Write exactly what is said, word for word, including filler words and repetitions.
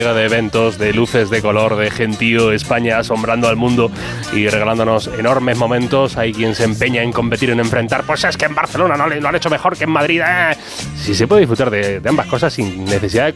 de eventos, de luces, de color, de gentío, España asombrando al mundo y regalándonos enormes momentos. Hay quien se empeña en competir, en enfrentar, pues es que en Barcelona no lo han hecho mejor que en Madrid. ¡Eh! Sí, se puede disfrutar de, de ambas cosas sin necesidad de